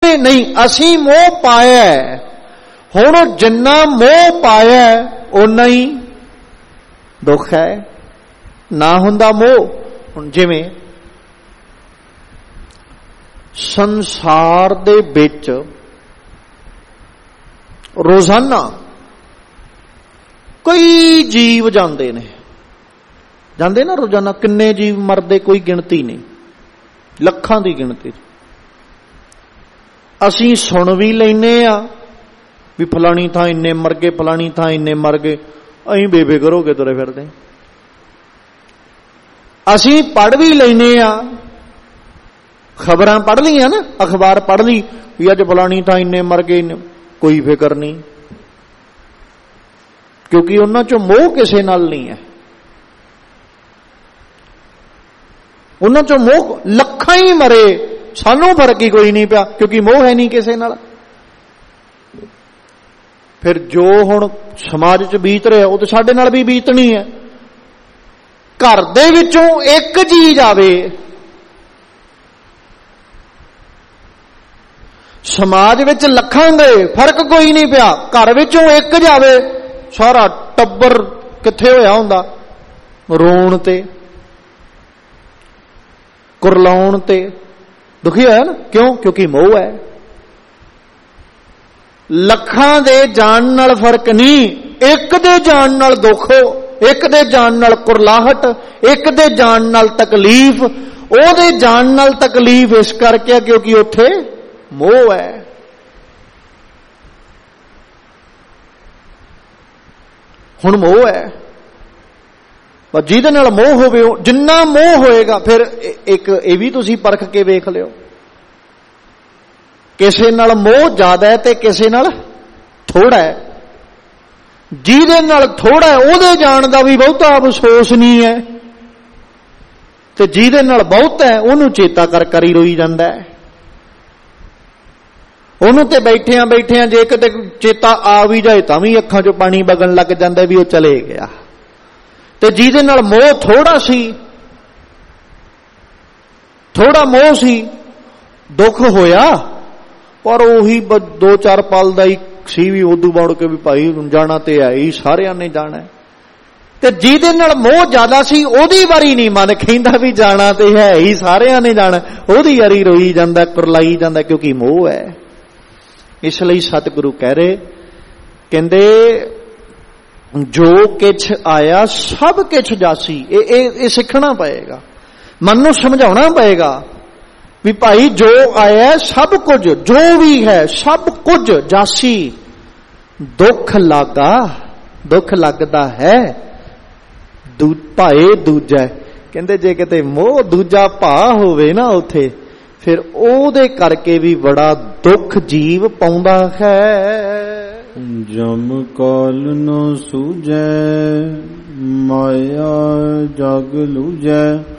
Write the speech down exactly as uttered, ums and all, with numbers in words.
नहीं असी मोह पाया, हुण जिन्ना मोह पाया उन्ना ही दुख है। ना हुंदा मोह, हुण जिवें संसार दे विच रोजाना कई जीव जाते ने जाते ना रोजाना, किन्ने जीव मरदे कोई गिणती नहीं, लखां दी गिणती। असीं सुन भी लैने आ भी फलानी थां इन्ने मर गए, फलानी थां इन्ने मर गए, असीं बेफिक्र हो के तुरे फिरदे। असीं पढ़ भी लैने आ, खबरां पढ़ लियां ना, अखबार पढ़ ली भी अज फलानी थां इन्ने मर गए, कोई फिक्र नहीं, क्योंकि उन्हां चों मोह किसे नाल नहीं है। उन्हां चों मोह लखां ही मरे, सानू फर्क ही कोई नहीं पिया, क्योंकि मोह है नहीं किसे नाल। फिर जो हुण समाज च बीत रहा वो तो साडे नाल भी बीतनी है। घर दे विचों एक जी जावे, समाज विच लखां दे फर्क कोई नहीं पिया, घर विचों एक जावे, सारा टब्बर किथे होया हुंदा रोण ते कुरलाउण ते दुखी होया ना। क्यों? क्योंकि मोह है। लखां दे जान नाल फर्क नहीं, एक दे जान नाल दुख, एक दे जान नाल कुरलाहट, एक दे जान नाल तकलीफ। ओहदे जान नाल तकलीफ इस करके क्योंकि उत्थे मोह है। हुण मोह है, पर जिहदे नाल मोह होवे, जिन्ना मोह होएगा, फिर एक ये भी तुसीं परख के वेख लिओ, किसे नाल मोह ज्यादा है ते किसे नाल थोड़ा है। जिहदे नाल थोड़ा है उहदे जान दा भी बहुता अफसोस नहीं है, ते जिहदे नाल बहुत है उहनूं चेता कर कर ही रोई जांदा है। उन्हों ते बैठिया बैठिया जे किते चेता आ भी जाए तां भी अखां चों पानी बगन लग जांदा भी वो चले गया। ते जिहदे नाल मोह थोड़ा सी, थोड़ा मोह सी, दुख होया पर उही दो चार पल दा ही सी, भी उदू मुड़ के भी भाई जाना ते है ही, सारियां ने जाना है। ते जिहदे नाल मोह ज्यादा सी ओहदी वारी नहीं मन कहंदा भी जाना ते है ही, सारियां ने जाना, ओहदी यारी रोई जांदा, कुरलाई जांदा, क्योंकि मोह है। इसलिए सतगुरु कह रहे, कहंदे जो किछ आया सब किछ जासी। ये सीखना पएगा, मन नूं समझाउणा पएगा भी भाई जो आया सब कुछ, जो भी है सब कुछ जासी। दुख लागा, दुख लगदा है दू भाए दूजा। कहंदे जे किते मोह दूजा भा होवे ना उथे, फिर ओदे करके भी बड़ा दुख जीव पाउंदा है। जम काल न सूझै माया जग लूझै,